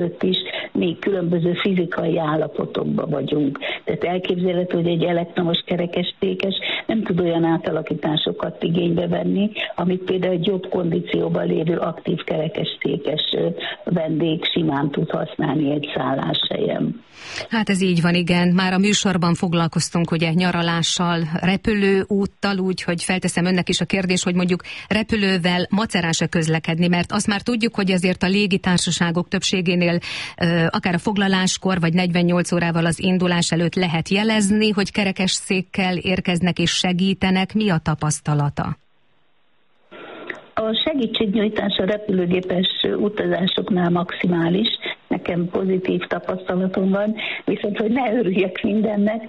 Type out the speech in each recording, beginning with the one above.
is még különböző fizikai állapotokban vagyunk. Tehát elképzelhető, hogy egy elektromos kerekesztékes nem tud olyan átalakításokat igénybe venni, amit például egy jobb kondícióban lévő aktív kerekesztékes vendég simán tud használni egy szálláshelyen. Hát ez így van, igen. Már a műsorban foglalkoztunk ugye nyaralással, repülőúttal, úgyhogy felteszem önnek is a kérdés, hogy mondjuk repülővel macerás-e közlekedni, mert azt már tudjuk, hogy azért a légitársaságok többségénél akár a foglaláskor, vagy 48 órával az indulás előtt lehet jelezni, hogy kerekesszékkel érkeznek és segítenek. Mi a tapasztalata? A segítségnyújtás a repülőgépes utazásoknál maximális, nekem pozitív tapasztalatom van, viszont hogy ne örüljek mindennek,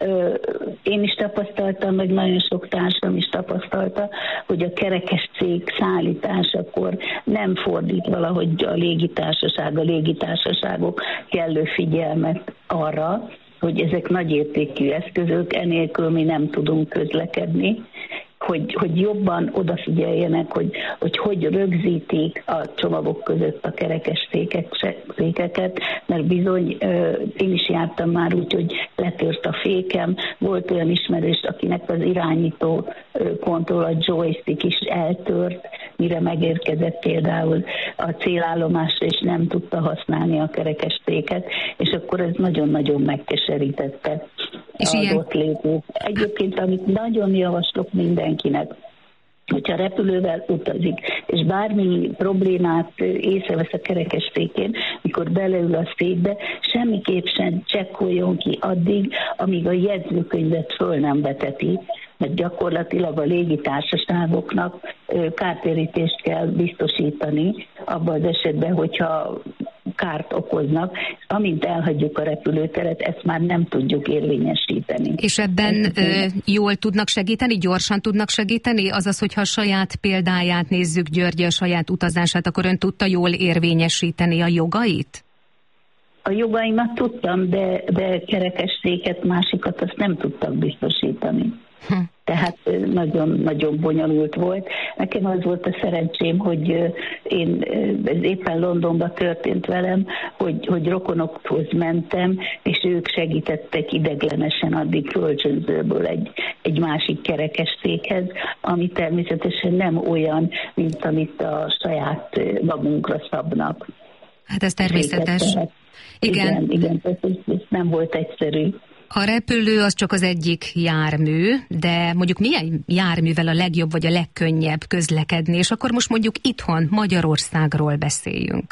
én is tapasztaltam, meg nagyon sok társam is tapasztalta, hogy a kerekesszék szállításakor nem fordít valahogy a légitársaságok kellő figyelmet arra, hogy ezek nagyértékű eszközök, enélkül mi nem tudunk közlekedni, hogy jobban odafigyeljenek, hogy rögzítik a csomagok között a kerekes székeket, mert bizony én is jártam már úgy, hogy letört a fékem, volt olyan ismerős, akinek az irányító kontroll, a joystick is eltört, mire megérkezett például a célállomásra, és nem tudta használni a kerekes széket, és akkor ez nagyon-nagyon megkeserítette az ott lévő. Egyébként, amit nagyon javaslok mindenkinek, hogyha repülővel utazik, és bármi problémát észrevesz a kerekesszékén, mikor beleül a székbe, semmiképp sem csekkoljon ki addig, amíg a jegyzőkönyvet föl nem veteti, mert gyakorlatilag a légitársaságoknak kártérítést kell biztosítani abban az esetben, hogyha kárt okoznak. Amint elhagyjuk a repülőteret, ezt már nem tudjuk érvényesíteni. És ebben jól tudnak segíteni, gyorsan tudnak segíteni? Azaz, hogyha a saját példáját nézzük, György, a saját utazását, akkor ön tudta jól érvényesíteni a jogait? A jogaimat tudtam, de kerekesszéket, másikat azt nem tudtak biztosítani. Tehát nagyon-nagyon bonyolult volt. Nekem az volt a szerencsém, hogy ez éppen Londonban történt velem, hogy rokonokhoz mentem, és ők segítettek ideglenesen addig kölcsönzőből egy másik kerekesszékhez, ami természetesen nem olyan, mint amit a saját magunkra szabnak. Hát ez természetes. Igen, ez nem volt egyszerű. A repülő az csak az egyik jármű, de mondjuk milyen járművel a legjobb vagy a legkönnyebb közlekedni, és akkor most mondjuk itthon, Magyarországról beszéljünk.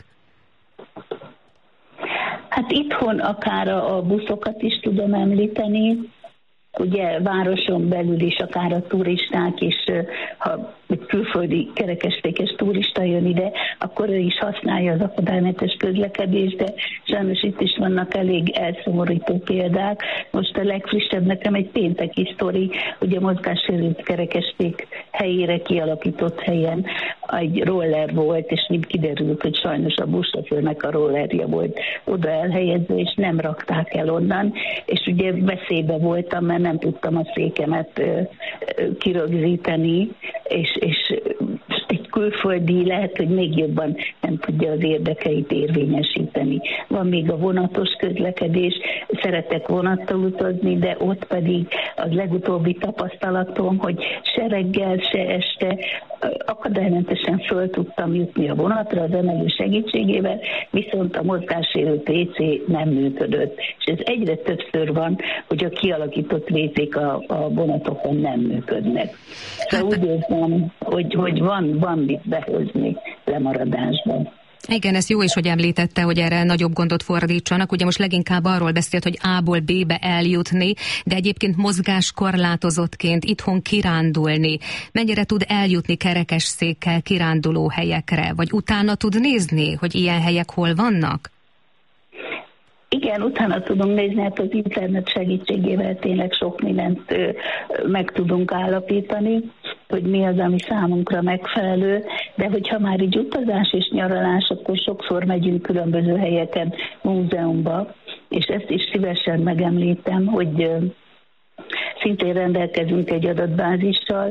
Hát itthon akár a buszokat is tudom említeni, ugye városon belül is akár a turisták is, ha egy külföldi kerekesszékes turista jön ide, akkor ő is használja az akadálymentes közlekedést, de sajnos itt is vannak elég elszomorító példák. Most a legfrissebb nekem egy pénteki sztori, hogy a mozgássérült kerekesszék helyére kialakított helyen egy roller volt, és mind kiderült, hogy sajnos a buszsofőrnek a rollerje volt oda elhelyezve, és nem rakták el onnan, és ugye veszélybe voltam, mert nem tudtam a székemet kirögzíteni, és egy külföldi lehet, hogy még jobban nem tudja az érdekeit érvényesíteni. Van még a vonatos közlekedés, szeretek vonattal utazni, de ott pedig az legutóbbi tapasztalatom, hogy se reggel, se este akadálymentesen föl tudtam jutni a vonatra az emelő segítségével, viszont a mozgássérült WC nem működött. És ez egyre többször van, hogy a kialakított WC-k a vonatokon nem működnek. Szóval úgy érzem, hogy van mit behozni lemaradásban. Igen, ez jó is, hogy említette, hogy erre nagyobb gondot fordítsanak. Ugye most leginkább arról beszélt, hogy A-ból B-be eljutni, de egyébként mozgáskorlátozottként itthon kirándulni. Mennyire tud eljutni kerekesszékkel kiránduló helyekre? Vagy utána tud nézni, hogy ilyen helyek hol vannak? Igen, utána tudunk nézni, hát az internet segítségével tényleg sok mindent meg tudunk állapítani, hogy mi az, ami számunkra megfelelő, de hogyha már így utazás és nyaralás, akkor sokszor megyünk különböző helyeken, múzeumba, és ezt is szívesen megemlítem, hogy szintén rendelkezünk egy adatbázissal,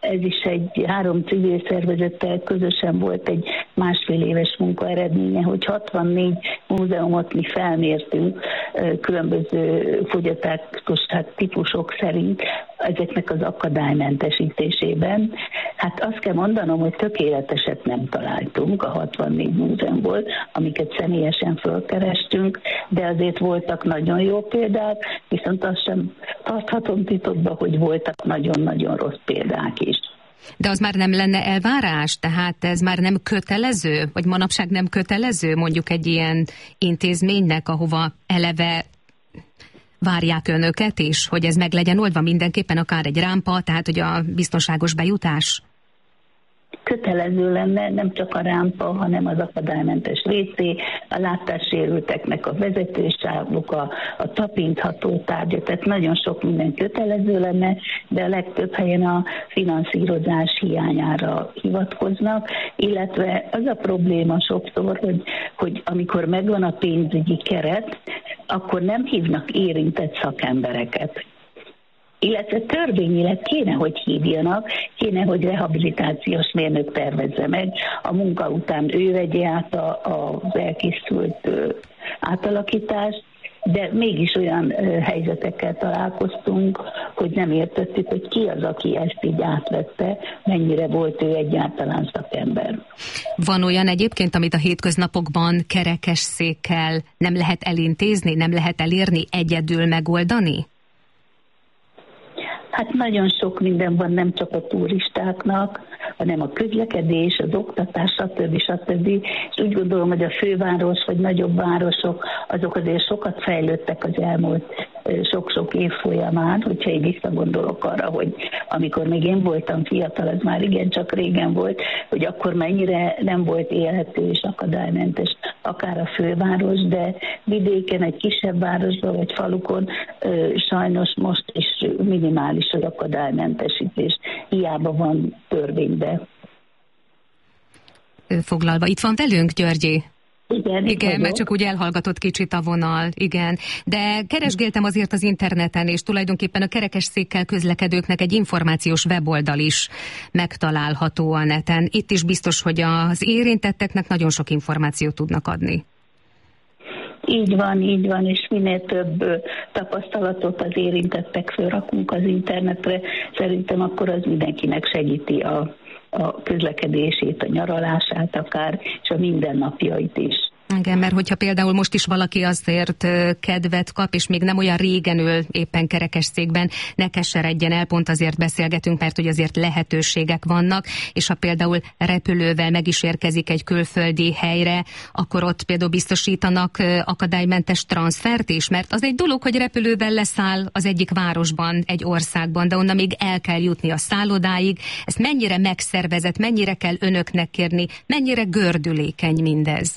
ez is 3 civil szervezettel közösen volt egy 1,5 éves munka eredménye, hogy 64 múzeumot mi felmértünk különböző fogyatékosság típusok szerint ezeknek az akadálymentesítésében. Hát azt kell mondanom, hogy tökéleteset nem találtunk a 64 múzeumból, amiket személyesen fölkerestünk, de azért voltak nagyon jó példák, viszont azt sem tarthatom titokba, hogy voltak nagyon-nagyon rossz példák is. De az már nem lenne elvárás? Tehát ez már nem kötelező? Vagy manapság nem kötelező mondjuk egy ilyen intézménynek, ahova eleve várják önöket is, hogy ez meg legyen oldva mindenképpen, akár egy rámpa, tehát hogy a biztonságos bejutás? Kötelező lenne nem csak a rámpa, hanem az akadálymentes WC, a látássérülteknek a vezetősávuk, a tapintható tárgya, tehát nagyon sok minden kötelező lenne, de a legtöbb helyen a finanszírozás hiányára hivatkoznak, illetve az a probléma sokszor, hogy amikor megvan a pénzügyi keret, akkor nem hívnak érintett szakembereket. Illetve törvényileg kéne, hogy hívjanak, kéne, hogy rehabilitációs mérnök tervezze meg, a munka után ő vegye át az elkészült átalakítást, de mégis olyan helyzetekkel találkoztunk, hogy nem értettük, hogy ki az, aki ezt így átvette, mennyire volt ő egyáltalán szakember. Van olyan egyébként, amit a hétköznapokban kerekesszékkel nem lehet elintézni, nem lehet elérni, egyedül megoldani? Hát nagyon sok minden van, nem csak a turistáknak, hanem a közlekedés, az oktatás, stb. És úgy gondolom, hogy a főváros vagy nagyobb városok, azok azért sokat fejlődtek az elmúlt sok-sok év folyamán, hogyha én visszagondolok arra, hogy amikor még én voltam fiatal, ez már igencsak régen volt, hogy akkor mennyire nem volt élhető és akadálymentes akár a főváros, de vidéken, egy kisebb városban vagy falukon sajnos most is minimális az akadálymentesítés. Hiába van törvénybe foglalva. Itt van velünk, Györgyi? Igen, mert csak úgy elhallgatott kicsit a vonal, igen. De keresgéltem azért az interneten, és tulajdonképpen a kerekesszékkel közlekedőknek egy információs weboldal is megtalálható a neten. Itt is biztos, hogy az érintetteknek nagyon sok információt tudnak adni. Így van, és minél több tapasztalatot az érintettek fölrakunk az internetre, szerintem akkor az mindenkinek segíti a közlekedését, a nyaralását akár, és a mindennapjait is. Igen, mert hogyha például most is valaki azért kedvet kap, és még nem olyan régen ül éppen kerekesszékben, ne keseredjen el, pont azért beszélgetünk, mert hogy azért lehetőségek vannak, és ha például repülővel meg is érkezik egy külföldi helyre, akkor ott például biztosítanak akadálymentes transfert is, mert az egy dolog, hogy repülővel leszáll az egyik városban, egy országban, de onnan még el kell jutni a szállodáig. Ezt mennyire megszervezett, mennyire kell önöknek kérni, mennyire gördülékeny mindez?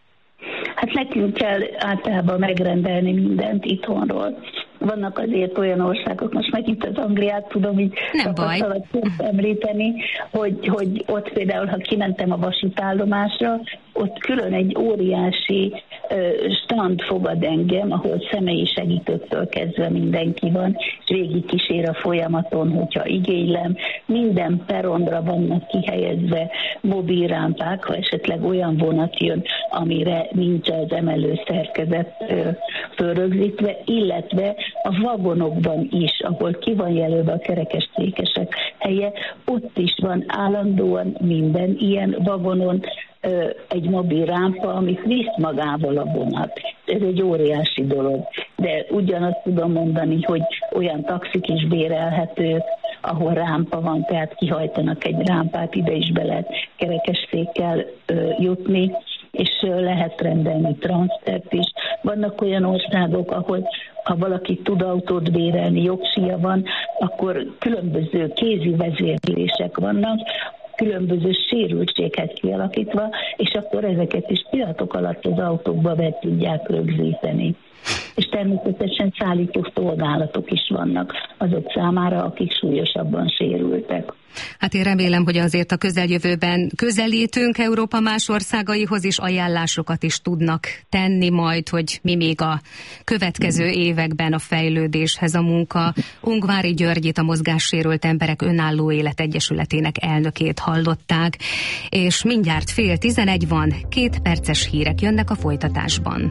Hát nekünk kell általában megrendelni mindent itthonról. Vannak azért olyan országok, most megint az Angliát tudom így tapasztalatként említeni, hogy ott például, ha kimentem a vasútállomásra, ott külön egy óriási stand fogad engem, ahol személyi segítőtől kezdve mindenki van, és végig kísér a folyamaton, hogyha igénylem. Minden peronra vannak kihelyezve mobilrámpák, ha esetleg olyan vonat jön, amire nincs az emelő szerkezet fölrögzítve, illetve a vagonokban is, ahol ki van jelölve a kerekesszékesek helye, ott is van állandóan minden ilyen vagonon egy mobil rámpa, amit visz magával a vonat. Ez egy óriási dolog. De ugyanazt tudom mondani, hogy olyan taxik is bérelhetők, ahol rámpa van, tehát kihajtanak egy rámpát, ide is be lehet kerekesszékkel jutni, és lehet rendelni transztert is. Vannak olyan országok, ahol ha valaki tud autót bérelni, jogsia van, akkor különböző kézi vezérlések vannak, különböző sérültséghez kialakítva, és akkor ezeket is pillanatok alatt az autókba be tudják rögzíteni. És természetesen szállító szolgálatok is vannak azok számára, akik súlyosabban sérültek. Hát én remélem, hogy azért a közeljövőben közelítünk Európa más országaihoz, és ajánlásokat is tudnak tenni majd, hogy mi még a következő években a fejlődéshez a munka. Ungvári Györgyit, a Mozgássérült Emberek Önálló Élet Egyesületének elnökét hallották, és mindjárt 10:11 van, 2 perces hírek jönnek a folytatásban.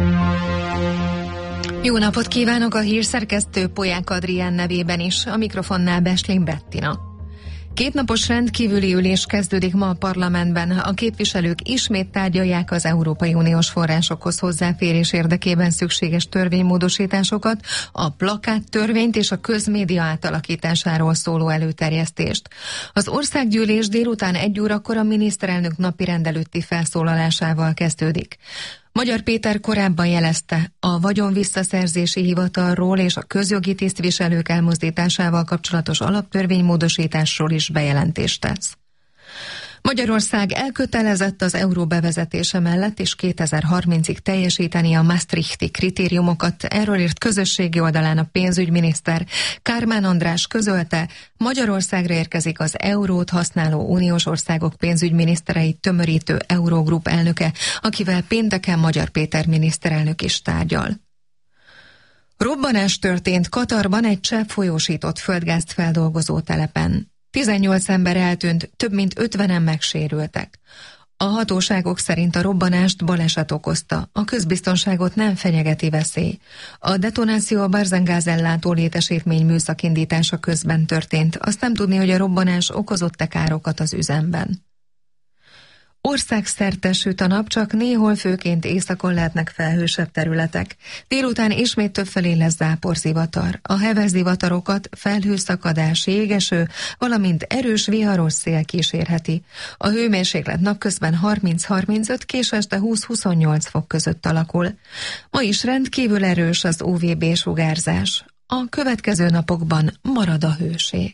Jó napot kívánok, a hírszerkesztő Polyák Adrián nevében is, a mikrofonnál Besling Bettina. 2 napos rendkívüli ülés kezdődik ma a parlamentben. A képviselők ismét tárgyalják az Európai Uniós forrásokhoz hozzáférés érdekében szükséges törvénymódosításokat, a plakáttörvényt és a közmédia átalakításáról szóló előterjesztést. Az országgyűlés délután 1 órakor a miniszterelnök napirend előtti felszólalásával kezdődik. Magyar Péter korábban jelezte, a vagyonvisszaszerzési hivatalról és a közjogi tisztviselők elmozdításával kapcsolatos alaptörvénymódosításról is bejelentést tesz. Magyarország elkötelezett az euró bevezetése mellett, és 2030-ig teljesíteni a maastrichti kritériumokat. Erről írt közösségi oldalán a pénzügyminiszter. Kármán András közölte, Magyarországra érkezik az eurót használó uniós országok pénzügyminisztereit tömörítő Eurogroup elnöke, akivel pénteken Magyar Péter miniszterelnök is tárgyal. Robbanás történt Katarban egy cseppfolyósított földgázt feldolgozó telepen. 18 ember eltűnt, több mint 50-en megsérültek. A hatóságok szerint a robbanást baleset okozta, a közbiztonságot nem fenyegeti veszély. A detonáció a Barzengáz ellátó létesítmény műszakindítása közben történt, azt nem tudni, hogy a robbanás okozott-e károkat az üzemben. Országszerte süt a nap, csak néhol főként északon lehetnek felhősebb területek. Délután ismét többfelé lesz záporzivatar. A heves zivatarokat felhőszakadás, jégeső, valamint erős viharos szél kísérheti. A hőmérséklet napközben 30-35, késő este 20-28 fok között alakul. Ma is rendkívül erős az UVB-sugárzás. A következő napokban marad a hőség.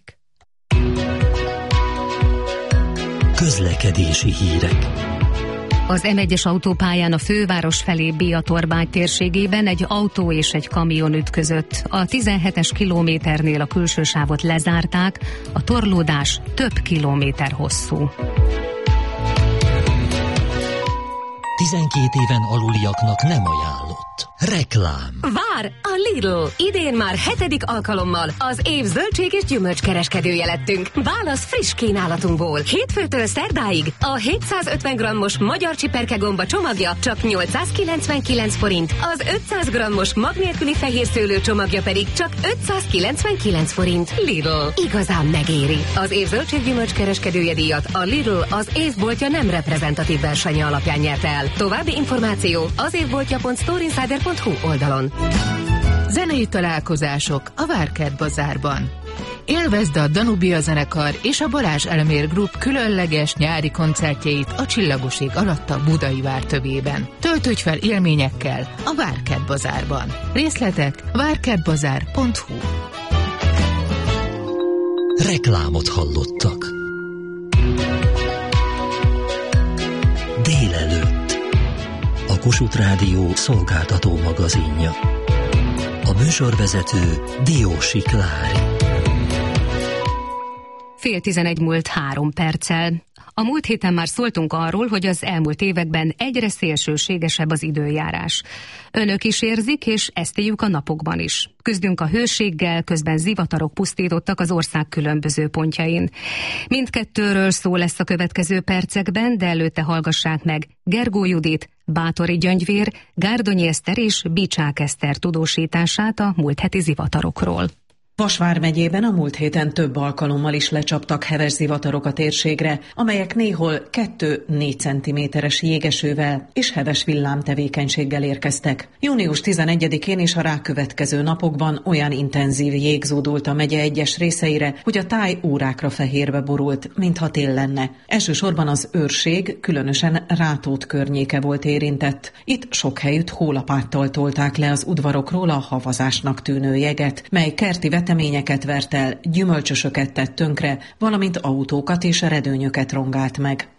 Közlekedési hírek. Az M1-es autópályán a főváros felé Béatorbágy térségében egy autó és egy kamion ütközött. A 17-es kilométernél a külső sávot lezárták, a torlódás több kilométer hosszú. 12 éven aluliaknak nem ajánlott. Reklám. Vár! A Lidl! Idén már 7. alkalommal az év zöldség és gyümölcskereskedője lettünk. Válasz friss kínálatunkból. Hétfőtől szerdáig a 750 g-os magyar csiperkegomba csomagja csak 899 forint, az 500 g-os mag nélküli fehérszőlő csomagja pedig csak 599 forint. Lidl. Igazán megéri. Az év zöldség gyümölcskereskedője díjat a Lidl az évboltja nem reprezentatív versenye alapján nyerte el. További információ az évboltja.storeinsider.hu oldalon. Zenei találkozások a Várkert Bazárban. Élvezd a Danubia zenekar és a Balázs Elmér Group különleges nyári koncertjeit a Csillagos ég alatt a Budai Vár tövében. Töltődj fel élményekkel a Várkert Bazárban. Részletek várkertbazár.hu. Reklámot hallottak. Délelőtt. A Kossuth Rádió szolgáltató magazinja. A műsorvezető Diósi Klári. 10:11 múlt 3 perccel. A múlt héten már szóltunk arról, hogy az elmúlt években egyre szélsőségesebb az időjárás. Önök is érzik, és ezt éljük a napokban is. Küzdünk a hőséggel, közben zivatarok pusztítottak az ország különböző pontjain. Mindkettőről szó lesz a következő percekben, de előtte hallgassák meg Gergó Judit, Báthori Gyöngyvér, Gárdonyi Eszter és Bicsák Eszter tudósítását a múlt heti zivatarokról. Vas vármegyében a múlt héten több alkalommal is lecsaptak heves zivatarok a térségre, amelyek néhol 2-4 cm-es jégesővel és heves villámtevékenységgel érkeztek. Június 11-én és a rákövetkező napokban olyan intenzív jég zúdult a megye egyes részeire, hogy a táj órákra fehérbe borult, mintha tél lenne. Elsősorban az Őrség, különösen Rátót környéke volt érintett. Itt sok helyütt hólapáttal tolták le az udvarokról a havazásnak tűnő jeget, mely kerti veteményeket vert el, gyümölcsösöket tett tönkre, valamint autókat és redőnyöket rongált meg.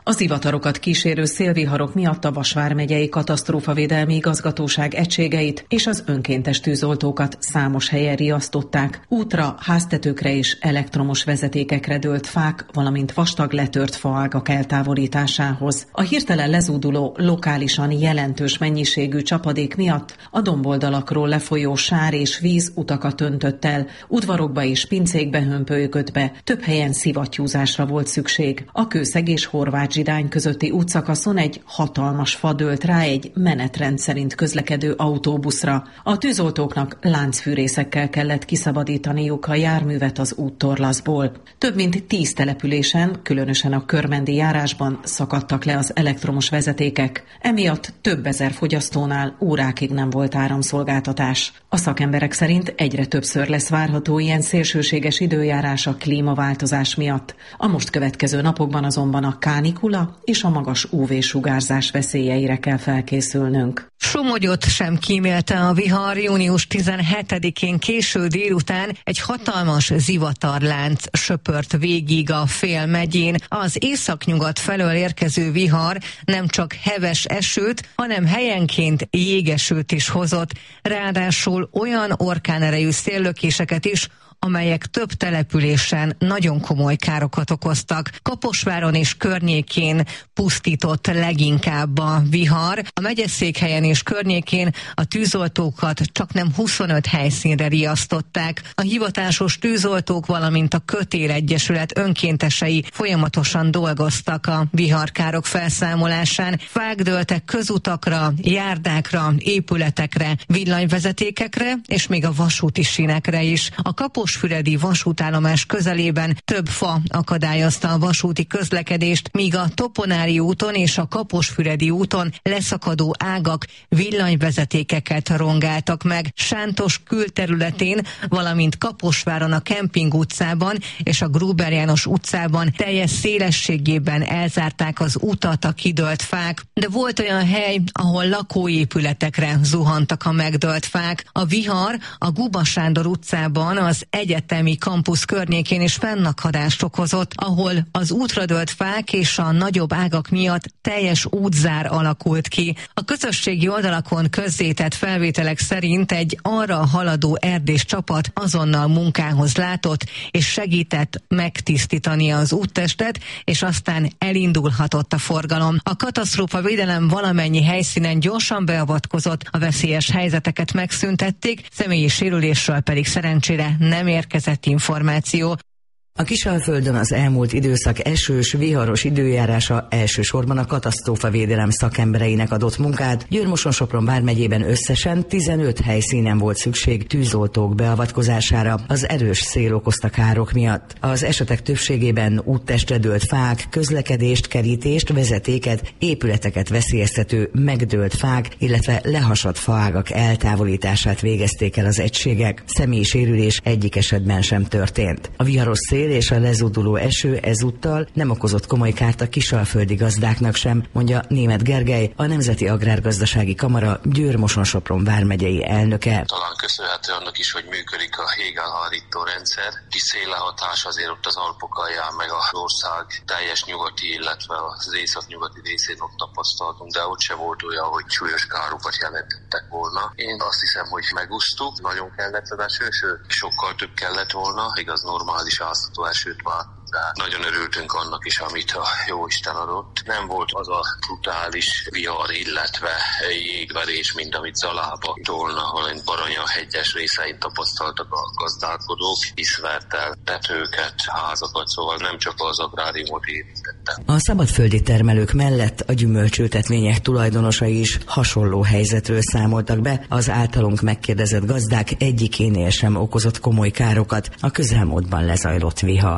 A zivatarokat kísérő szélviharok miatt a Vas vármegyei katasztrófavédelmi igazgatóság egységeit és az önkéntes tűzoltókat számos helyen riasztották. Útra, háztetőkre és elektromos vezetékekre dőlt fák, valamint vastag letört faágak eltávolításához. A hirtelen lezúduló, lokálisan jelentős mennyiségű csapadék miatt a domboldalakról lefolyó sár és víz utakat öntött el, udvarokba és pincékbe hömpölygött be, több helyen szivattyúzásra volt szükség. A Kőszeg és Horváth-Zsidány közötti útszakaszon egy hatalmas fa dőlt rá egy menetrend szerint közlekedő autóbuszra. A tűzoltóknak láncfűrészekkel kellett kiszabadítaniuk a járművet az úttorlaszból. Több mint 10 településen, különösen a körmendi járásban szakadtak le az elektromos vezetékek. Emiatt több ezer fogyasztónál órákig nem volt áramszolgáltatás. A szakemberek szerint egyre többször lesz várható ilyen szélsőséges időjárás a klímaváltozás miatt. A most következő napokban azonban a kánikula és a magas UV-sugárzás veszélyeire kell felkészülnünk. Somogyot sem kímélte a vihar. Június 17-én késő délután egy hatalmas zivatarlánc söpört végig a fél megyén. Az északnyugat felől érkező vihar nem csak heves esőt, hanem helyenként jégesőt is hozott, ráadásul olyan orkánerejű széllökéseket is, amelyek több településen nagyon komoly károkat okoztak. Kaposváron és környékén pusztított leginkább a vihar. A megyeszékhelyen és környékén a tűzoltókat csaknem 25 helyszínre riasztották. A hivatásos tűzoltók, valamint a Kötél Egyesület önkéntesei folyamatosan dolgoztak a viharkárok felszámolásán. Fák dőltek közutakra, járdákra, épületekre, villanyvezetékekre és még a vasúti sínekre is. A kaposfüredi vasútállomás közelében több fa akadályozta a vasúti közlekedést, míg a Toponári úton és a Kaposfüredi úton leszakadó ágak villanyvezetékeket rongáltak meg. Sántos külterületén, valamint Kaposváron a Kemping utcában és a Gruber János utcában teljes szélességében elzárták az utat a kidőlt fák, de volt olyan hely, ahol lakóépületekre zuhantak a megdőlt fák. A vihar a Guba Sándor utcában az egyetemi kampusz környékén is fennakadást okozott, ahol az útra dőlt fák és a nagyobb ágak miatt teljes útzár alakult ki. A közösségi oldalakon közzétett felvételek szerint egy arra haladó erdész csapat azonnal munkához látott és segített megtisztítani az úttestet, és aztán elindulhatott a forgalom. A katasztrófavédelem valamennyi helyszínen gyorsan beavatkozott, a veszélyes helyzeteket megszüntették, személyi sérülésről pedig szerencsére nem érkezett információ. A Kisalföldön az elmúlt időszak esős, viharos időjárása elsősorban a katasztrófavédelem szakembereinek adott munkát. Győr-Moson-Sopron vármegyében összesen 15 helyszínen volt szükség tűzoltók beavatkozására az erős szél okozta károk miatt. Az esetek többségében úttestre dőlt fák, közlekedést, kerítést, vezetéket, épületeket veszélyeztető megdőlt fák, illetve lehasadt faágak eltávolítását végezték el az egységek. Személyi sérülés egyik esetben sem történt. A viharos szél és a lezúduló eső ezúttal nem okozott komoly kárt a kisalföldi gazdáknak sem, mondja Németh Gergely, a Nemzeti Agrárgazdasági Kamara Győr-Moson-Sopron vármegyei elnöke. Talán köszönhető annak is, hogy működik a hégelhárító rendszer. Kis szélehatás azért ott az Alpok alján, meg az ország teljes nyugati, illetve az északnyugati részén ott tapasztaltunk, de ott se volt olyan, hogy súlyos károkat jelentettek volna. Én azt hiszem, hogy megúsztuk, nagyon kellett az eső, sőt, sokkal több kellett volna, igaz, normális esőt már, de nagyon örültünk annak is, amit a Jóisten adott. Nem volt az a brutális vihar, illetve jégverés, mint amit Zalába, Dolna, hanem Baranya hegyes részein tapasztaltak a gazdálkodók, iszvert el tetőket, házakat, szóval nem csak az agráriumot érintette. A szabadföldi termelők mellett a gyümölcsültetvények tulajdonosai is hasonló helyzetről számoltak be. Az általunk megkérdezett gazdák egyikénél sem okozott komoly károkat a közelmúltban lezajlott vihar.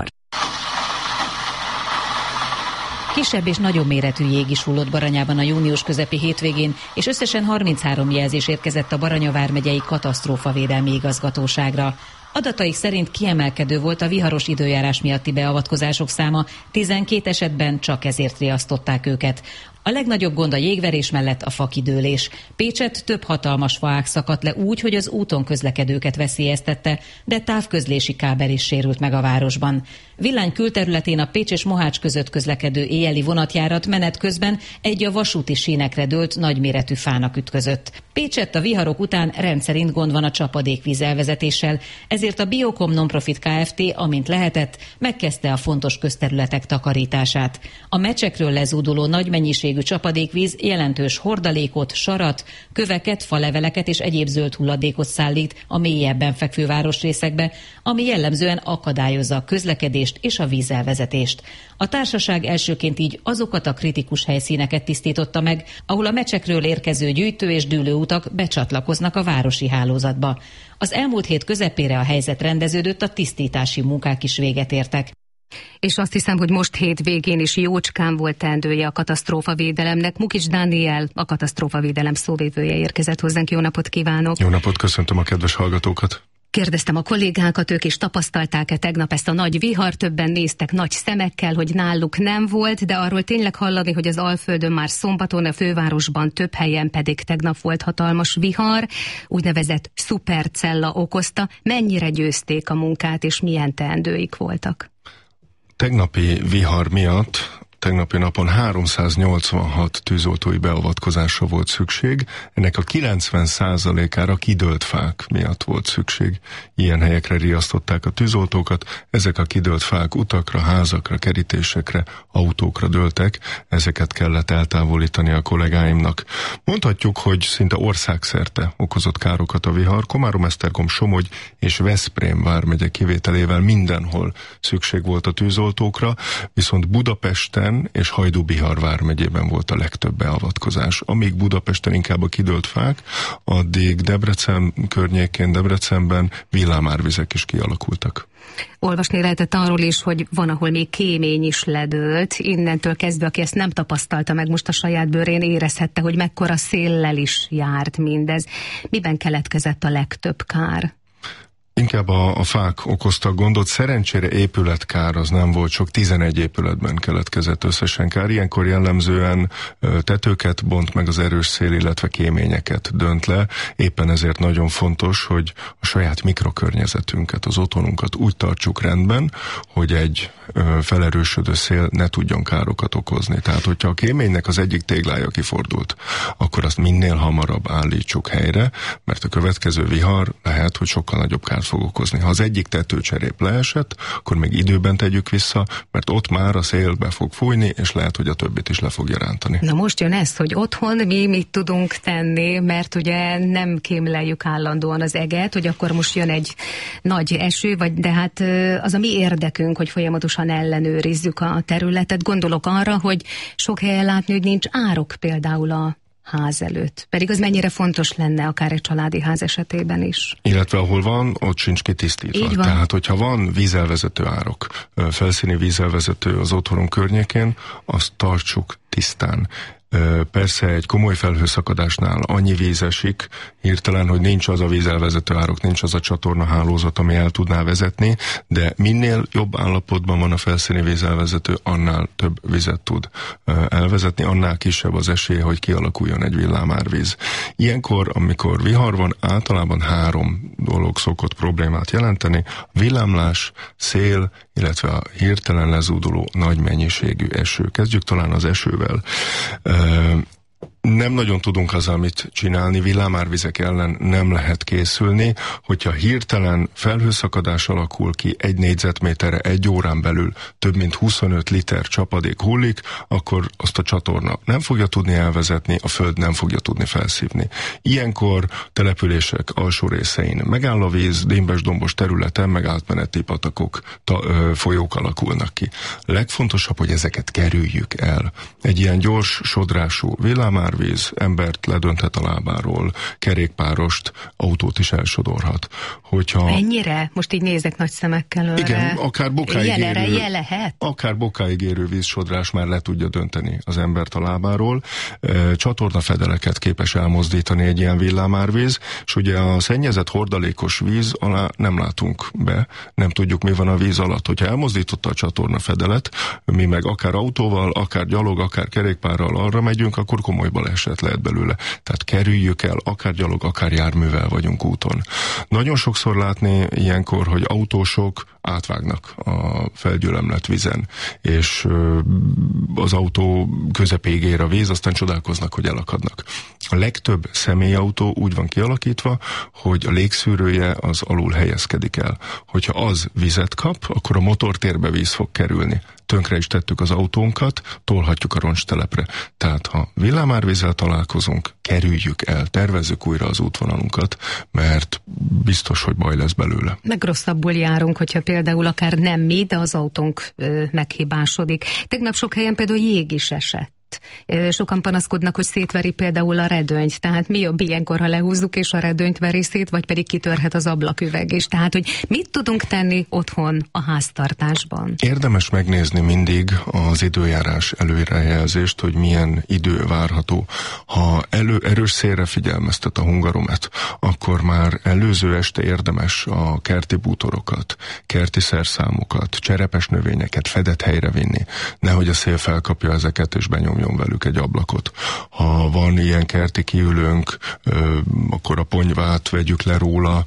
Kisebb és nagyobb méretű jég is hullott Baranyában a június közepi hétvégén, és összesen 33 jelzés érkezett a Baranya vármegyei katasztrófavédelmi igazgatóságra. Adataik szerint kiemelkedő volt a viharos időjárás miatti beavatkozások száma, 12 esetben csak ezért riasztották őket. A legnagyobb gond a jégverés mellett a fakidőlés. Pécsett több hatalmas faág szakadt le úgy, hogy az úton közlekedőket veszélyeztette, de távközlési kábel is sérült meg a városban. Villány külterületén a Pécs és Mohács között közlekedő éjjeli vonatjárat menet közben egy a vasúti sínekre dőlt nagyméretű fának ütközött. Pécsett a viharok után rendszerint gond van a csapadékvíz elvezetéssel, ezért a Biocom Nonprofit Kft., amint lehetett, megkezdte a fontos közterületek takarítását. A mecsekről lezúduló nagy mennyiségű csapadékvíz jelentős hordalékot, sarat, köveket, faleveleket és egyéb zöld hulladékot szállít a mélyebben fekvő városrészekbe, ami jellemzően akadályozza a közlekedést és a vízelvezetést. A társaság elsőként így azokat a kritikus helyszíneket tisztította meg, ahol a mecsekről érkező gyűjtő- és dűlőutak becsatlakoznak a városi hálózatba. Az elmúlt hét közepére a helyzet rendeződött, a tisztítási munkák is véget értek. És azt hiszem, hogy most hétvégén is jócskán volt teendője a katasztrófavédelemnek. Mukics Dániel, a katasztrófavédelem szóvivője érkezett hozzánk. Jó napot kívánok! Jó napot, köszöntöm a kedves hallgatókat! Kérdeztem a kollégákat, ők is tapasztalták-e tegnap ezt a nagy vihar, többen néztek nagy szemekkel, hogy náluk nem volt, de arról tényleg hallani, hogy az Alföldön már szombaton, a fővárosban több helyen pedig tegnap volt hatalmas vihar, úgynevezett szupercella okozta. Mennyire győzték a munkát, és milyen teendőik voltak? Tegnapi vihar miatt tegnapi napon 386 tűzoltói beavatkozásra volt szükség, ennek a 90%-ára kidőlt fák miatt volt szükség. Ilyen helyekre riasztották a tűzoltókat, ezek a kidőlt fák utakra, házakra, kerítésekre, autókra dőltek, ezeket kellett eltávolítani a kollégáimnak. Mondhatjuk, hogy szinte országszerte okozott károkat a vihar, Komárom, Esztergom, Somogy és Veszprém vármegye kivételével mindenhol szükség volt a tűzoltókra, viszont Budapesten és Hajdú-Bihar vármegyében volt a legtöbb beavatkozás. Amíg Budapesten inkább a kidőlt fák, addig Debrecen környékén, Debrecenben villámárvizek is kialakultak. Olvasni lehetett arról is, hogy van, ahol még kémény is ledőlt. Innentől kezdve, aki ezt nem tapasztalta meg most a saját bőrén, érezhette, hogy mekkora széllel is járt mindez. Miben keletkezett a legtöbb kár? Inkább a fák okoztak gondot, szerencsére épületkár az nem volt sok, 11 épületben keletkezett összesen kár. Ilyenkor jellemzően tetőket bont meg az erős szél, illetve kéményeket dönt le. Éppen ezért nagyon fontos, hogy a saját mikrokörnyezetünket, az otthonunkat úgy tartsuk rendben, hogy egy felerősödő szél ne tudjon károkat okozni. Tehát, hogyha a kéménynek az egyik téglája kifordult, akkor azt minél hamarabb állítsuk helyre, mert a következő vihar lehet, hogy sokkal nagyobb kárt fog okozni. Ha az egyik tetőcserép leesett, akkor még időben tegyük vissza, mert ott már a szél be fog fújni, és lehet, hogy a többit is le fogja rántani. Na most jön ez, hogy otthon mi mit tudunk tenni, mert ugye nem kémleljük állandóan az eget, hogy akkor most jön egy nagy eső, de hát az a mi érdekünk, hogy folyamatosan ellenőrizzük a területet. Gondolok arra, hogy sok helyen látni, hogy nincs árok például a ház előtt. Pedig az mennyire fontos lenne akár egy családi ház esetében is. Illetve ahol van, ott sincs kitisztítva. Tehát, hogyha van vízelvezető árok, felszíni vízelvezető az otthonunk környékén, azt tartsuk tisztán. Persze egy komoly felhőszakadásnál annyi víz esik hirtelen, hogy nincs az a vízelvezető árok, nincs az a csatornahálózat, ami el tudná vezetni, de minél jobb állapotban van a felszíni vízelvezető, annál több vizet tud elvezetni, annál kisebb az esély, hogy kialakuljon egy villámárvíz. Ilyenkor, amikor vihar van, általában 3 dolog szokott problémát jelenteni: villámlás, szél, illetve a hirtelen lezúduló nagy mennyiségű eső. Kezdjük talán az esővel. Nem nagyon tudunk azzal mit csinálni, villámárvizek ellen nem lehet készülni, hogyha hirtelen felhőszakadás alakul ki 1 négyzetméterre 1 órán belül több mint 25 liter csapadék hullik, akkor azt a csatorna nem fogja tudni elvezetni, a föld nem fogja tudni felszívni. Ilyenkor települések alsó részein megáll a víz, démbes-dombos területen meg átmeneti patakok, folyók alakulnak ki. Legfontosabb, hogy ezeket kerüljük el. Egy ilyen gyors sodrású villámárvíz villámárvíz embert ledönthet a lábáról, kerékpárost, autót is elsodorhat. Hogyha... Ennyire? Most így nézek nagy szemekkel őre. Igen, akár bokáig érő vízsodrás már le tudja dönteni az embert a lábáról. Csatornafedeleket képes elmozdítani egy ilyen villámárvíz, és ugye a szennyezett hordalékos víz alá nem látunk be, nem tudjuk, mi van a víz alatt. Hogyha elmozdította a csatornafedelet, mi meg akár autóval, akár gyalog, akár kerékpárral arra megyünk, akkor komoly baleset lehet belőle. Tehát kerüljük el, akár gyalog, akár járművel vagyunk úton. Nagyon sokszor látni ilyenkor, hogy autósok átvágnak a felgyülemlett vízen, és az autó közepéig ér a víz, aztán csodálkoznak, hogy elakadnak. A legtöbb személyautó úgy van kialakítva, hogy a légszűrője az alul helyezkedik el. Hogyha az vizet kap, akkor a motortérbe víz fog kerülni. Tönkre is tettük az autónkat, tolhatjuk a roncstelepre. Tehát ha villámárvízzel találkozunk, kerüljük el, tervezzük újra az útvonalunkat, mert biztos, hogy baj lesz belőle. Meg rosszabbul járunk, hogyha például akár nem mi, de az autónk meghibásodik. Tegnap sok helyen például jég is esett. Sokan panaszkodnak, hogy szétveri például a redőnyt. Tehát mi jobb ilyenkor, ha lehúzzuk és a redőnyt veri szét, vagy pedig kitörhet az ablaküveg is. Tehát, hogy mit tudunk tenni otthon a háztartásban? Érdemes megnézni mindig az időjárás előrejelzést, hogy milyen idő várható. Ha erős szélre figyelmeztet a hungaromet, akkor már előző este érdemes a kerti bútorokat, kerti szerszámokat, cserepes növényeket fedett helyre vinni. Nehogy a szél felkapja ezeket és benyomjon velük egy ablakot. Ha van ilyen kerti kiülőnk, akkor a ponyvát vegyük le róla,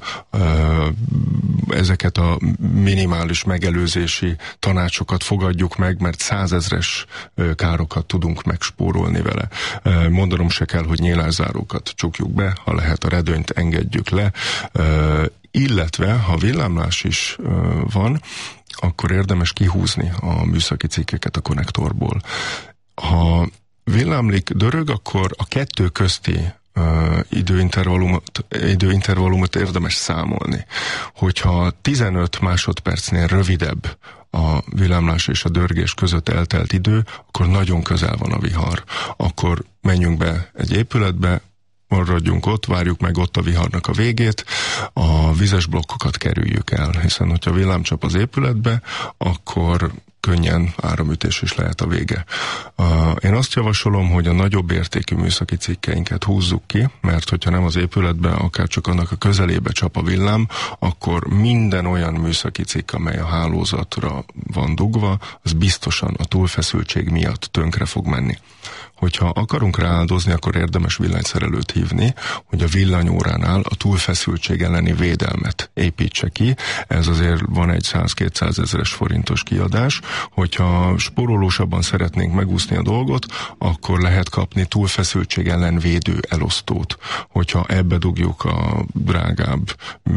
ezeket a minimális megelőzési tanácsokat fogadjuk meg, mert 100 000-es károkat tudunk megspórolni vele. Mondanom se kell, hogy nyílászárókat csukjuk be, ha lehet a redőnyt engedjük le, illetve ha villámlás is van, akkor érdemes kihúzni a műszaki cikkeket a konnektorból. Ha villámlik, dörög, akkor a kettő közti időintervallumot érdemes számolni. Hogyha 15 másodpercnél rövidebb a villámlás és a dörgés között eltelt idő, akkor nagyon közel van a vihar. Akkor menjünk be egy épületbe, maradjunk ott, várjuk meg ott a viharnak a végét, a vizes blokkokat kerüljük el, hiszen hogyha villám csap az épületbe, akkor könnyen áramütés is lehet a vége. Én azt javasolom, hogy a nagyobb értékű műszaki cikkeinket húzzuk ki, mert hogyha nem az épületben, akár csak annak a közelébe csap a villám, akkor minden olyan műszaki cikk, amely a hálózatra van dugva, az biztosan a túlfeszültség miatt tönkre fog menni. Hogyha akarunk rááldozni, akkor érdemes villanyszerelőt hívni, hogy a villanyóránál a túlfeszültség elleni védelmet építse ki. Ez azért van egy 100-200 ezeres forintos kiadás. Hogyha spórolósabban szeretnénk megúszni a dolgot, akkor lehet kapni túlfeszültség ellen védő elosztót. Hogyha ebbe dugjuk a drágább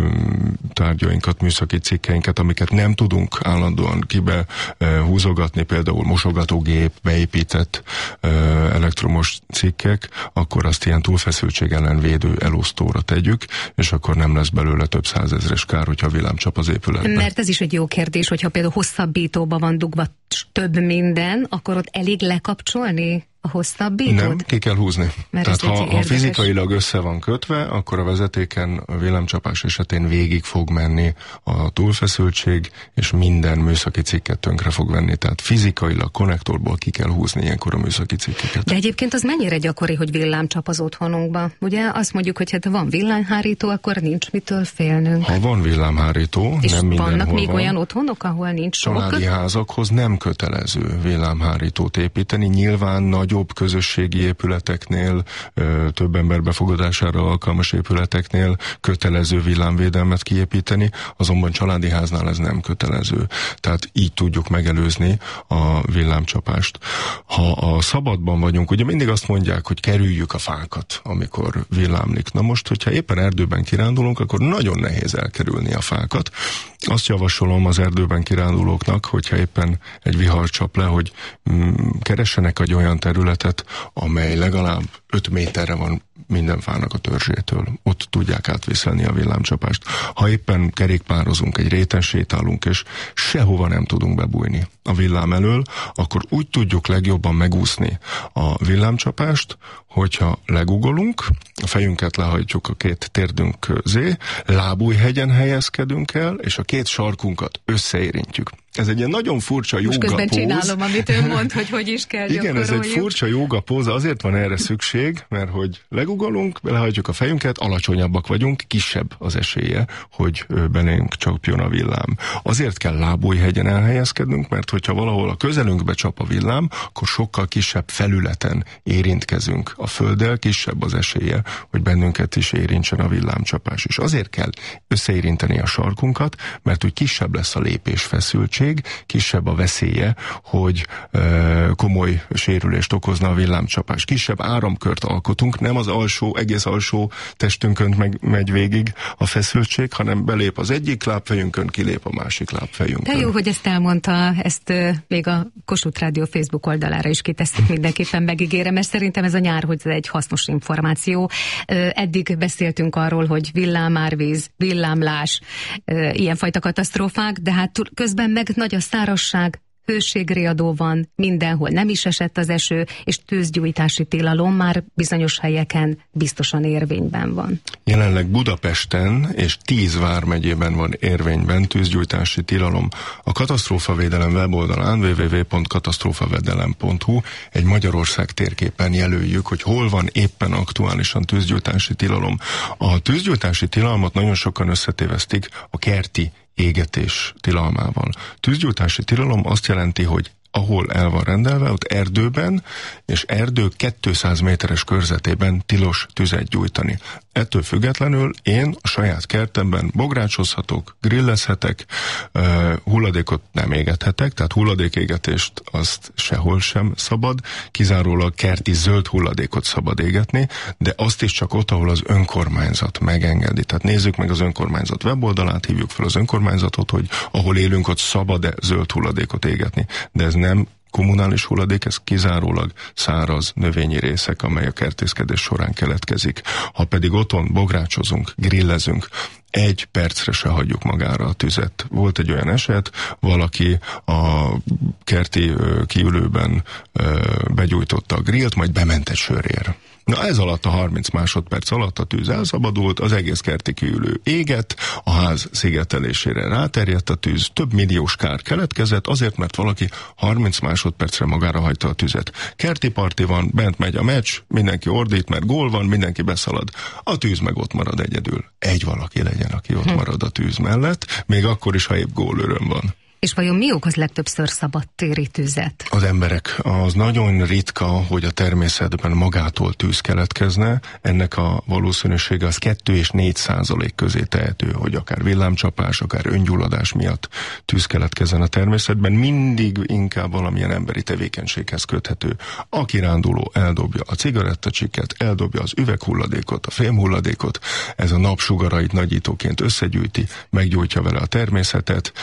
tárgyainkat, műszaki cikkeinket, amiket nem tudunk állandóan kibe húzogatni, például mosogatógép, beépített elektromos cikkek, akkor azt ilyen túlfeszültség ellen védő elosztóra tegyük, és akkor nem lesz belőle több 100 000-es kár, hogyha villámcsap az épületben. Mert ez is egy jó kérdés, hogyha például hosszabbítóba van dugva több minden, akkor ott elég lekapcsolni a hosszabbítót? Nem, ki kell húzni. Tehát ha fizikailag össze van kötve, akkor a vezetéken a villámcsapás esetén végig fog menni a túlfeszültség, és minden műszaki cikket tönkre fog venni. Tehát fizikailag konnektorból ki kell húzni ilyenkor a műszaki cikkeket. De egyébként az mennyire gyakori, hogy villámcsap az otthonunkba? Ugye azt mondjuk, hogy hát ha van villámhárító, akkor nincs mitől félnünk. Ha van villámhárító, és nem mindenhol vannak még van. Olyan otthonok, ahol nincs sok? Családi házakhoz nem kötelező villámhárítót építeni. Nyilván nagyobb közösségi épületeknél, több ember befogadására alkalmas épületeknél kötelező villámvédelmet kiépíteni, azonban családi háznál ez nem kötelező. Tehát így tudjuk megelőzni a villámcsapást. Ha a szabadban vagyunk, ugye mindig azt mondják, hogy kerüljük a fákat, amikor villámlik. Na most, hogyha éppen erdőben kirándulunk, akkor nagyon nehéz elkerülni a fákat. Azt javasolom az erdőben kirándulóknak, hogyha éppen egy vihar csap le, hogy keressenek egy olyan területet, területet, amely legalább 5 méterre van minden fának a törzsétől. Ott tudják átviszelni a villámcsapást. Ha éppen kerékpározunk, egy réten sétálunk, és sehova nem tudunk bebújni a villám elől, akkor úgy tudjuk legjobban megúszni a villámcsapást, hogyha legugolunk, a fejünket lehajtjuk a 2 térdünk közé, lábújhegyen helyezkedünk el, és a 2 sarkunkat összeérintjük. Ez egy ilyen nagyon furcsa jóga póz. Most közben csinálom, amit ön mond, hogy is kell gyakoroljuk. Igen, ez egy furcsa jóga póz, azért van erre szükség, mert hogy legugolunk, belehajtjuk a fejünket, alacsonyabbak vagyunk, kisebb az esélye, hogy belénk csapjon a villám. Azért kell lábújhegyen elhelyezkednünk, mert hogyha valahol a közelünkbe csap a villám, akkor sokkal kisebb felületen érintkezünk a földdel, kisebb az esélye, hogy bennünket is érintsen a villámcsapás. És azért kell összeérinteni a sarkunkat, mert úgy kisebb lesz a lépésfeszültség, kisebb a veszélye, hogy komoly sérülést okozna a villámcsapás. Kisebb áramkört alkotunk, nem az egész alsó testünkön megy végig a feszültség, hanem belép az egyik lábfejünkön, kilép a másik lábfejünkön. De jó, hogy ezt elmondta, ezt még a Kossuth Rádió Facebook oldalára is kitesszük, mindenképpen megígérem, mert szerintem ez a nyár, hogy ez egy hasznos információ. Eddig beszéltünk arról, hogy villámárvíz, villámlás, ilyenfajta katasztrófák, de hát közben meg nagy a szárazság, hőségriadó van, mindenhol nem is esett az eső, és tűzgyújtási tilalom már bizonyos helyeken biztosan érvényben van. Jelenleg Budapesten és 10 vármegyében van érvényben tűzgyújtási tilalom. A katasztrófavédelem weboldalán www.katasztrófavédelem.hu egy Magyarország térképen jelöljük, hogy hol van éppen aktuálisan tűzgyújtási tilalom. A tűzgyújtási tilalmat nagyon sokan összetévesztik a kerti égetés tilalmával. Tűzgyújtási tilalom azt jelenti, hogy ahol el van rendelve, ott erdőben és erdő 200 méteres körzetében tilos tüzet gyújtani. Ettől függetlenül én a saját kertemben bográcsozhatok, grillezhetek, hulladékot nem égethetek, tehát hulladékégetést azt sehol sem szabad, kizárólag kerti zöld hulladékot szabad égetni, de azt is csak ott, ahol az önkormányzat megengedi. Tehát nézzük meg az önkormányzat weboldalát, hívjuk fel az önkormányzatot, hogy ahol élünk, ott szabad-e zöld hulladékot égetni. De ez nem kommunális hulladék, ez kizárólag száraz növényi részek, amely a kertészkedés során keletkezik. Ha pedig otthon bográcsozunk, grillezünk, 1 percre se hagyjuk magára a tüzet. Volt egy olyan eset, valaki a kerti kiülőben begyújtotta a grillt, majd bement egy sörért. Na ez alatt a 30 másodperc alatt a tűz elszabadult, az egész kerti kiülő égett, a ház szigetelésére ráterjedt a tűz, több milliós kár keletkezett, azért, mert valaki 30 másodpercre magára hagyta a tüzet. Kerti parti van, bent megy a meccs, mindenki ordít, mert gól van, mindenki beszalad. A tűz meg ott marad egyedül. Egy valaki legyen, aki ott marad a tűz mellett, még akkor is, ha épp gólöröm van. És vajon mi okoz legtöbbször szabadtéri tüzet? Az emberek. Az nagyon ritka, hogy a természetben magától tűz keletkezne. Ennek a valószínűsége az 2 és 4% közé tehető, hogy akár villámcsapás, akár öngyulladás miatt tűz keletkezzen a természetben. Mindig inkább valamilyen emberi tevékenységhez köthető. A kiránduló eldobja a cigarettacsikket, eldobja az üveghulladékot, a fémhulladékot, ez a napsugarait nagyítóként összegyűjti, meggyújtja vele a természetet.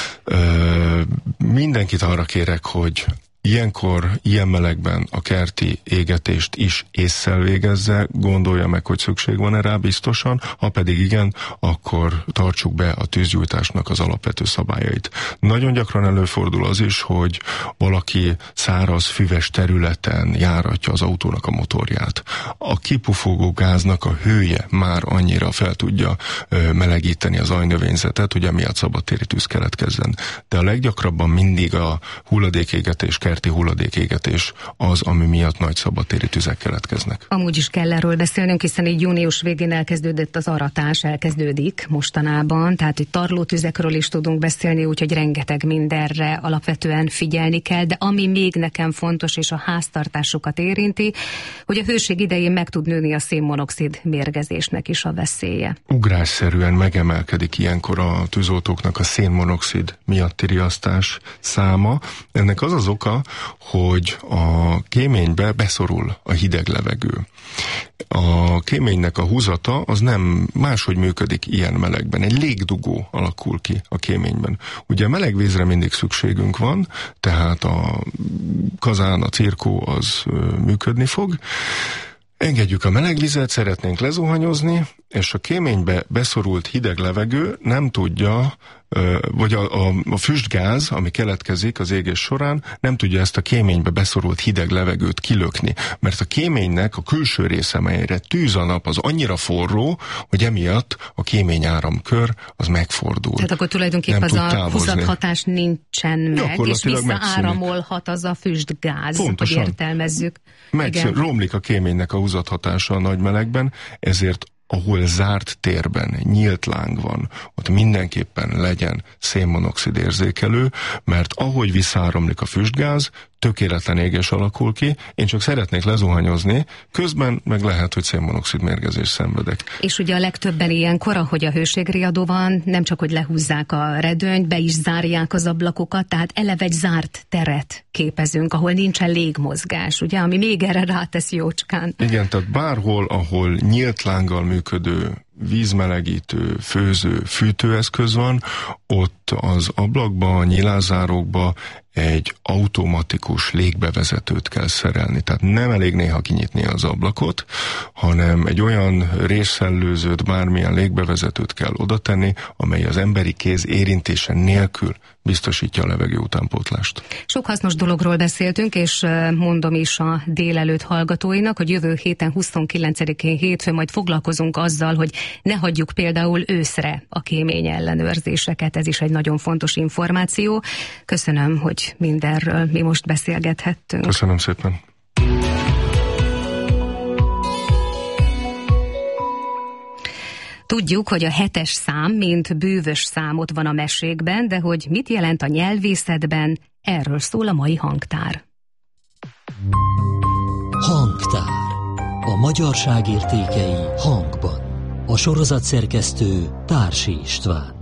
Mindenkit arra kérek, hogy ilyenkor, ilyen melegben a kerti égetést is ésszel végezze, gondolja meg, hogy szükség van-e rá biztosan, ha pedig igen, akkor tartsuk be a tűzgyújtásnak az alapvető szabályait. Nagyon gyakran előfordul az is, hogy valaki száraz, füves területen járatja az autónak a motorját. A kipufogó gáznak a hője már annyira fel tudja melegíteni az ajnövényzetet, hogy emiatt szabadtéri tűz keletkezzen. De a leggyakrabban mindig a hulladékégetés, kerti hulladékégetés az, ami miatt nagy szabadtéri tüzek keletkeznek. Amúgy is kell erről beszélnünk, hiszen így június végén elkezdődött az aratás, elkezdődik mostanában, tehát hogy tarlótüzekről is tudunk beszélni, úgyhogy rengeteg mindenre alapvetően figyelni kell, de ami még nekem fontos és a háztartásokat érinti, hogy a hőség idején meg tud nőni a szénmonoxid mérgezésnek is a veszélye. Ugrásszerűen megemelkedik ilyenkor a tűzoltóknak a szénmonoxid miatti riasztás száma. Ennek az az oka, hogy a kéménybe beszorul a hideg levegő. A kéménynek a húzata az nem máshogy működik ilyen melegben. Egy légdugó alakul ki a kéményben. Ugye a meleg vízre mindig szükségünk van, tehát a kazán, a cirkó az működni fog. Engedjük a meleg vizet, szeretnénk lezuhanyozni, és a kéménybe beszorult hideg levegő nem tudja, vagy a füstgáz, ami keletkezik az égés során, nem tudja ezt a kéménybe beszorult hideg levegőt kilökni, mert a kéménynek a külső része, melyre tűz a nap, az annyira forró, hogy emiatt a kémény áramkör az megfordul. Tehát akkor tulajdonképpen az a húzathatás nincsen meg, és visszaáramolhat az a füstgáz, hogy értelmezzük. Romlik a kéménynek a húzathatása a nagy melegben, ezért ahol zárt térben nyílt láng van, ott mindenképpen legyen szénmonoxid érzékelő, mert ahogy visszaáramlik a füstgáz, tökéletlen égés alakul ki, én csak szeretnék lezuhanyozni, közben meg lehet, hogy szénmonoxid mérgezést szenvedek. És ugye a legtöbben ilyenkor, ahogy a hőségriadó van, nem csak, hogy lehúzzák a redőnyt, be is zárják az ablakokat, tehát eleve egy zárt teret képezünk, ahol nincsen légmozgás, ugye, ami még erre rátesz jócskán. Igen, tehát bárhol, ahol nyílt lánggal működő vízmelegítő, főző, fűtőeszköz van, ott az ablakba, a nyilázárókba egy automatikus légbevezetőt kell szerelni. Tehát nem elég néha kinyitni az ablakot, hanem egy olyan résszellőzőt, bármilyen légbevezetőt kell odatenni, amely az emberi kéz érintése nélkül biztosítja a levegő utánpótlást. Sok hasznos dologról beszéltünk, és mondom is a délelőtt hallgatóinak, hogy jövő héten 29-én hétfőn majd foglalkozunk azzal, hogy ne hagyjuk például őszre a kémény ellenőrzéseket. Ez is egy nagyon fontos információ. Köszönöm, hogy mindenről mi most beszélgethettünk. Köszönöm szépen. Tudjuk, hogy a 7-es szám, mint bűvös szám ott van a mesékben, de hogy mit jelent a nyelvészetben, erről szól a mai hangtár. Hangtár. A magyarság értékei hangban. A sorozatszerkesztő Társi István.